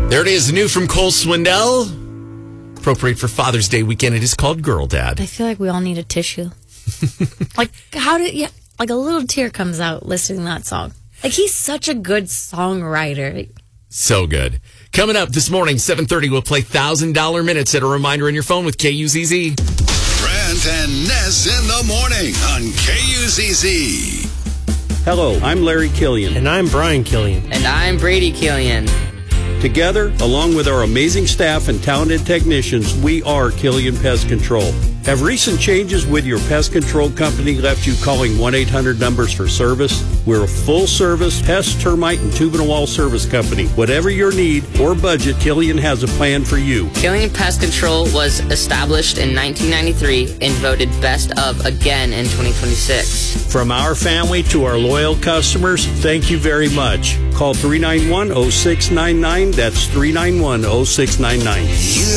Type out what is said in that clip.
There it is, new from Cole Swindell. Appropriate for Father's Day weekend. It is called Girl Dad. I feel like we all need a tissue. Like a little tear comes out listening to that song. Like, he's such a good songwriter. So good. Coming up this morning, 7:30, we'll play $1,000 minutes. Set a reminder in your phone with KUZZ. Brent and Ness in the morning on KUZZ. Hello, I'm Larry Killian. And I'm Brian Killian. And I'm Brady Killian. Together, along with our amazing staff and talented technicians, we are Killian Pest Control. Have recent changes with your pest control company left you calling 1-800 numbers for service? We're a full-service pest, termite, and tubing wall service company. Whatever your need or budget, Killian has a plan for you. Killian Pest Control was established in 1993 and voted Best of again in 2026. From our family to our loyal customers, thank you very much. Call 391-0699. That's 391-0699.